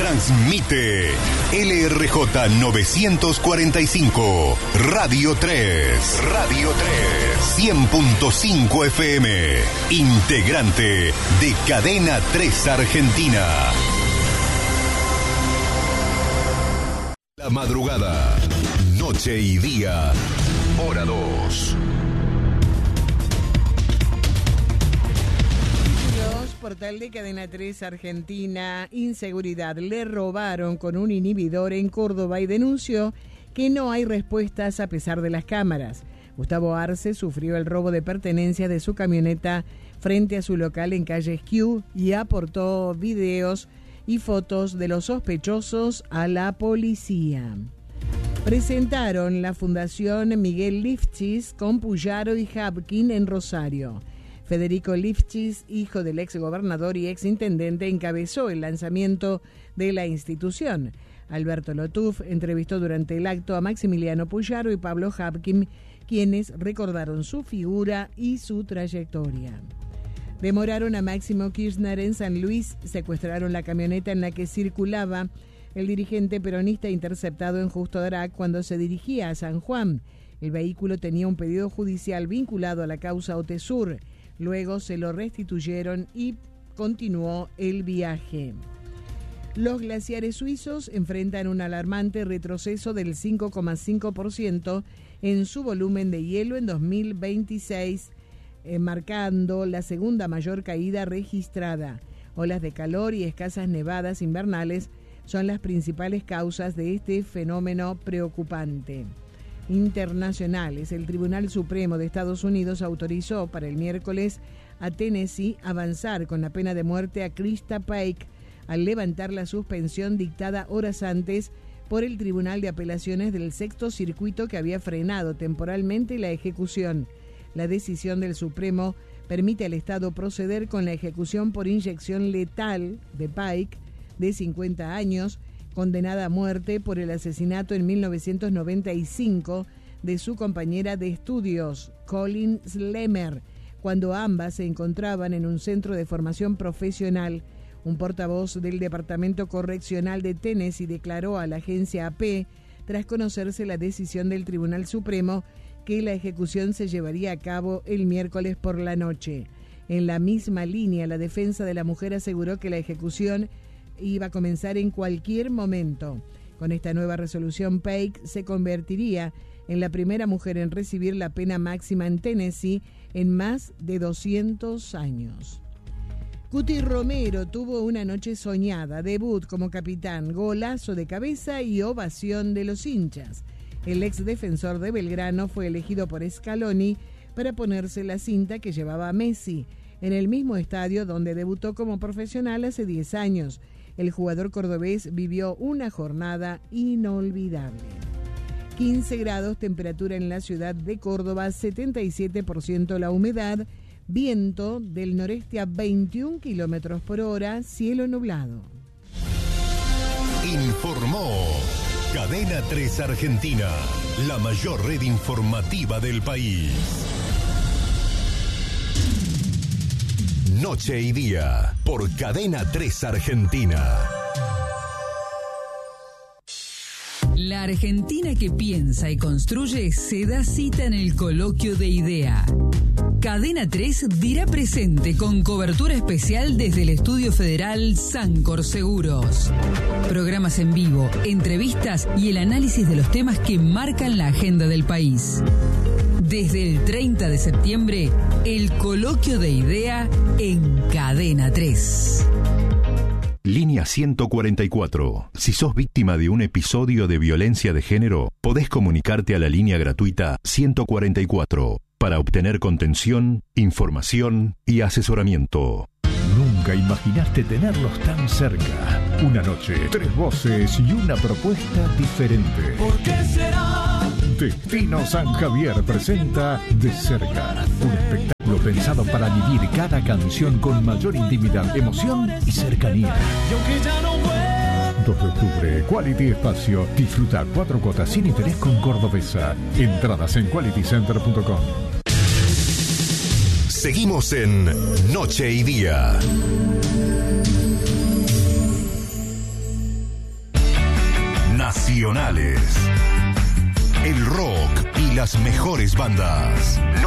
Transmite LRJ 945, Radio 3. Radio 3. 100.5 FM. Integrante de Cadena 3 Argentina. La madrugada, noche y día, hora 2. Portal de Cadena 3 Argentina. Inseguridad. Le robaron con un inhibidor en Córdoba y denunció que no hay respuestas a pesar de las cámaras. Gustavo Arce sufrió el robo de pertenencias de su camioneta frente a su local en calle Esquiú y aportó videos y fotos de los sospechosos a la policía. Presentaron la Fundación Miguel Lifchis con Puyaro y Hapkin en Rosario. Federico Lifchis, hijo del ex gobernador y ex intendente, encabezó el lanzamiento de la institución. Alberto Lotuf entrevistó durante el acto a Maximiliano Puyaro y Pablo Hapkin, quienes recordaron su figura y su trayectoria. Demoraron a Máximo Kirchner en San Luis, secuestraron la camioneta en la que circulaba el dirigente peronista interceptado en Justo Drac cuando se dirigía a San Juan. El vehículo tenía un pedido judicial vinculado a la causa Otesur. Luego se lo restituyeron y continuó el viaje. Los glaciares suizos enfrentan un alarmante retroceso del 5,5% en su volumen de hielo en 2026, marcando la segunda mayor caída registrada. Olas de calor y escasas nevadas invernales son las principales causas de este fenómeno preocupante. Internacionales. El Tribunal Supremo de Estados Unidos autorizó para el miércoles a Tennessee avanzar con la pena de muerte a Krista Paik al levantar la suspensión dictada horas antes por el Tribunal de Apelaciones del Sexto Circuito que había frenado temporalmente la ejecución. La decisión del Supremo permite al Estado proceder con la ejecución por inyección letal de Paik, de 50 años, condenada a muerte por el asesinato en 1995 de su compañera de estudios, Colin Slemer, cuando ambas se encontraban en un centro de formación profesional. Un portavoz del Departamento Correccional de Tennessee declaró a la agencia AP, tras conocerse la decisión del Tribunal Supremo, que la ejecución se llevaría a cabo el miércoles por la noche. En la misma línea, la defensa de la mujer aseguró que la ejecución iba a comenzar en cualquier momento. Con esta nueva resolución, Paik se convertiría en la primera mujer en recibir la pena máxima en Tennessee en más de 200 años. Cuti Romero tuvo una noche soñada, debut como capitán, golazo de cabeza y ovación de los hinchas. El ex defensor de Belgrano fue elegido por Scaloni para ponerse la cinta que llevaba a Messi, en el mismo estadio donde debutó como profesional hace 10 años. El jugador cordobés vivió una jornada inolvidable. 15 grados, temperatura en la ciudad de Córdoba, 77% la humedad, viento del noreste a 21 kilómetros por hora, cielo nublado. Informó Cadena 3 Argentina, la mayor red informativa del país. Noche y día, por Cadena 3 Argentina. La Argentina que piensa y construye se da cita en el coloquio de IDEA. Cadena 3 dirá presente con cobertura especial desde el Estudio Federal Sancor Seguros. Programas en vivo, entrevistas y el análisis de los temas que marcan la agenda del país. Desde el 30 de septiembre, el coloquio de IDEA en Cadena 3. Línea 144. Si sos víctima de un episodio de violencia de género, podés comunicarte a la línea gratuita 144 para obtener contención, información y asesoramiento. Nunca imaginaste tenerlos tan cerca. Una noche, 3 voces y una propuesta diferente. ¿Por qué será? Destino San Javier presenta De Cerca, un espectáculo pensado para vivir cada canción con mayor intimidad, emoción y cercanía. 2 de octubre, Quality Espacio. Disfruta 4 cuotas sin interés con Cordobesa. Entradas en qualitycenter.com. Seguimos en Noche y Día. Nacionales. El rock y las mejores bandas.